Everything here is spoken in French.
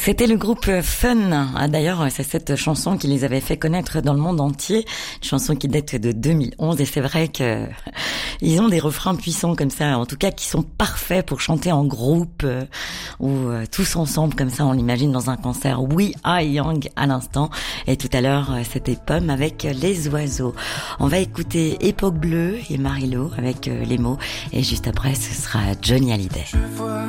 C'était le groupe Fun. Ah, d'ailleurs, c'est cette chanson qui les avait fait connaître dans le monde entier. Une chanson qui date de 2011 et c'est vrai que ils ont des refrains puissants comme ça, en tout cas qui sont parfaits pour chanter en groupe ou tous ensemble comme ça, on l'imagine dans un concert. We Are Young à l'instant et tout à l'heure c'était Pomme avec les oiseaux. On va écouter Époque Bleue et Marilo avec les mots et juste après ce sera Johnny Hallyday.